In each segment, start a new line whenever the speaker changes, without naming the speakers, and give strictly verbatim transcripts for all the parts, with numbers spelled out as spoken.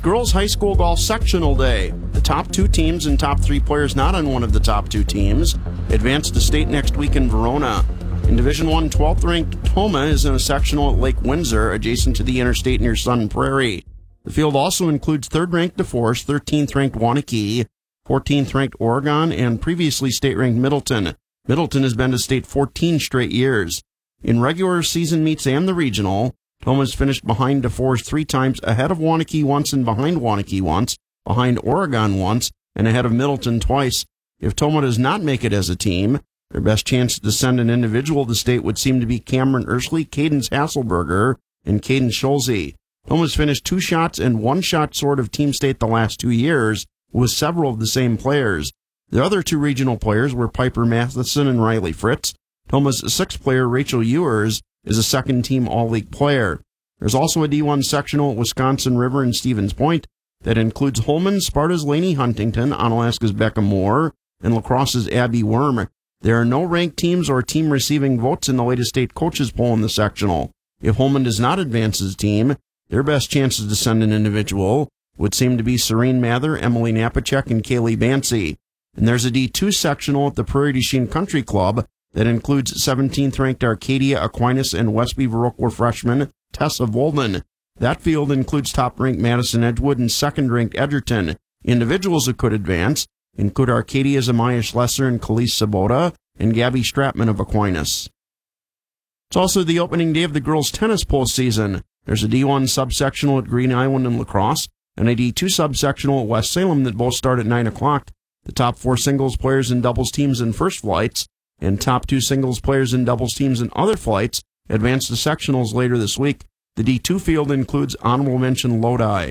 girls high school golf sectional day. The top two teams and top three players not on one of the top two teams advance to state next week in Verona. In Division One, twelfth ranked Toma is in a sectional at Lake Windsor, adjacent to the interstate near Sun Prairie. The field also includes third ranked DeForest, thirteenth ranked Waunakee, fourteenth ranked Oregon, and previously state-ranked Middleton. Middleton has been to state fourteen straight years. In regular season meets and the regional, Toma's finished behind DeForest three times, ahead of Waunakee once and behind Waunakee once, behind Oregon once, and ahead of Middleton twice. If Toma does not make it as a team, their best chance to send an individual to state would seem to be Cameron Ursley, Cadence Hasselberger, and Caden Schulze. Toma's finished two shots and one shot short of team state the last two years, with several of the same players. The other two regional players were Piper Matheson and Riley Fritz. Toma's sixth player, Rachel Ewers, is a second-team All-League player. There's also a D one sectional at Wisconsin River and Stevens Point that includes Holman, Sparta's Lainey Huntington, Onalaska's Becca Moore, and La Crosse's Abby Worm. There are no ranked teams or team receiving votes in the latest state coaches poll in the sectional. If Holman does not advance his team, their best chances to send an individual would seem to be Serene Mather, Emily Napachek, and Kaylee Bancy. And there's a D two sectional at the Prairie du Chien Country Club that includes seventeenth ranked Arcadia Aquinas and Westby Viroqua freshman Tessa Volden. That field includes top-ranked Madison Edgewood and second-ranked Edgerton. Individuals that could advance include Arcadia's Amaya Schlesser and Khalees Sabota, and Gabby Stratman of Aquinas. It's also the opening day of the girls' tennis postseason. There's a D one subsectional at Green Island and La Crosse, and a D two subsectional at West Salem that both start at nine o'clock. The top four singles players and doubles teams in first flights, and top two singles players and doubles teams in other flights advance to sectionals later this week. The D two field includes honorable mention Lodi.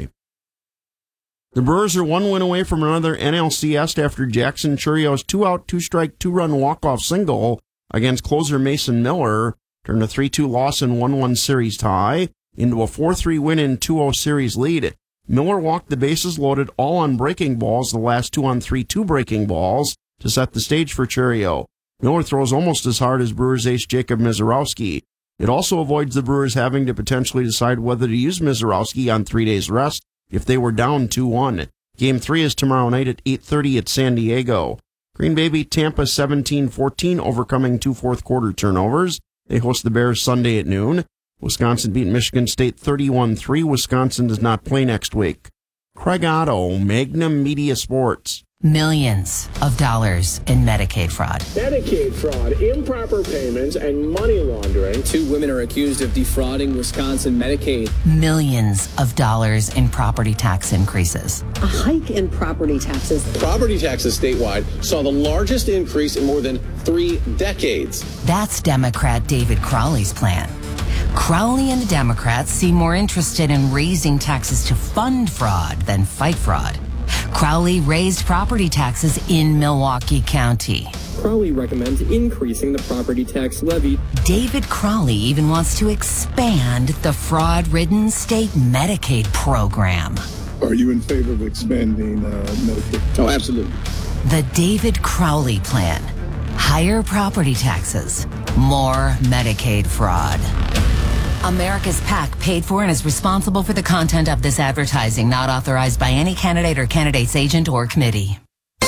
The Brewers are one win away from another N L C S after Jackson Churio's two-out, two-strike, two-run walk-off single against closer Mason Miller turned a three two loss and one one series tie into a four three win and two oh series lead. Miller walked the bases loaded all on breaking balls, the last two on three two breaking balls, to set the stage for Churio. Miller throws almost as hard as Brewers ace Jacob Mizorowski. It also avoids the Brewers having to potentially decide whether to use Mizorowski on three days rest if they were down two one. Game three is tomorrow night at eight thirty at San Diego. Green Bay beat Tampa seventeen fourteen, overcoming two fourth-quarter turnovers. They host the Bears Sunday at noon. Wisconsin beat Michigan State thirty-one three. Wisconsin does not play next week. Craig Otto, Magnum Media Sports.
Millions of dollars in Medicaid fraud.
Medicaid fraud, improper payments, and money laundering.
Two women are accused of defrauding Wisconsin Medicaid.
Millions of dollars in property tax increases.
A hike in property taxes.
Property taxes statewide saw the largest increase in more than three decades.
That's Democrat David Crowley's plan. Crowley and the Democrats seem more interested in raising taxes to fund fraud than fight fraud. Crowley raised property taxes in Milwaukee County.
Crowley recommends increasing the property tax levy.
David Crowley even wants to expand the fraud-ridden state Medicaid program.
Are you in favor of expanding uh, Medicaid?
Oh, absolutely.
The David Crowley plan. Higher property taxes, more Medicaid fraud. America's PAC paid for and is responsible for the content of this advertising, not authorized by any candidate or candidate's agent or committee.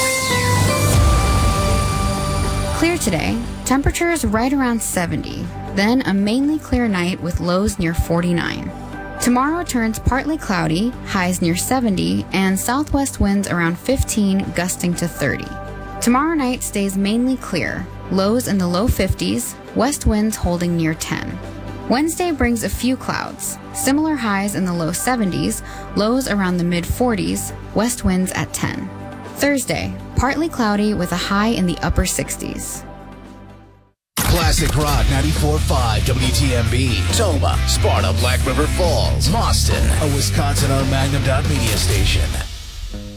Clear today. Temperatures right around seventy. Then a mainly clear night with lows near forty-nine. Tomorrow turns partly cloudy, highs near seventy, and southwest winds around fifteen, gusting to thirty. Tomorrow night stays mainly clear, lows in the low fifties, west winds holding near ten. Wednesday brings a few clouds, similar highs in the low seventies, lows around the mid forties, west winds at ten. Thursday, partly cloudy with a high in the upper sixties.
Classic Rock ninety-four point five W T M B, Toma, Sparta, Black River Falls, Mauston, a Wisconsin-owned Magnum Media station.